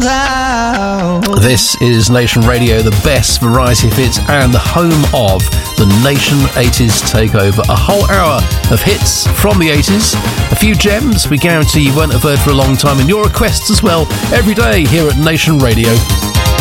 town. This is Nation Radio, the best variety of hits and the home of the Nation 80s Takeover. A whole hour of hits from the 80s, a few gems we guarantee you won't have heard for a long time, and your requests as well, every day here at Nation Radio.